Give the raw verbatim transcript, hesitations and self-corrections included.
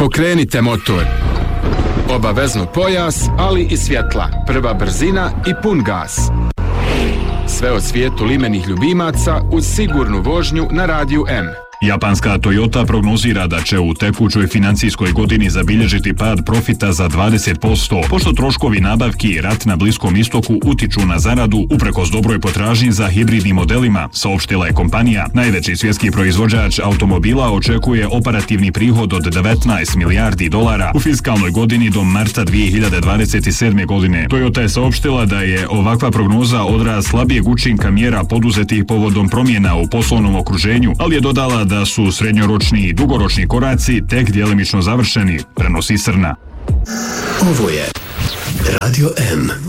Okrenite motor. Obavezno pojas, ali i svjetla. Prva brzina i pun gas. Sve o svijetu limenih ljubimaca uz sigurnu vožnju na Radiju M. Japanska Toyota prognozira da će u tekućoj financijskoj godini zabilježiti pad profita za dvadeset posto, pošto troškovi nabavki i rat na Bliskom istoku utiču na zaradu uprkos dobroj potražnji za hibridnim modelima, saopštila je kompanija. Najveći svjetski proizvođač automobila očekuje operativni prihod od devetnaest milijardi dolara u fiskalnoj godini do marta dvije hiljade dvadeset sedme. godine. Toyota je saopštila da je ovakva prognoza odraz slabijeg učinka mjera poduzetih povodom promjena u poslovnom okruženju, ali je dodala da su srednjoročni i dugoročni koraci tek djelimično završeni, prenosi Srna. Ovo je Radio M.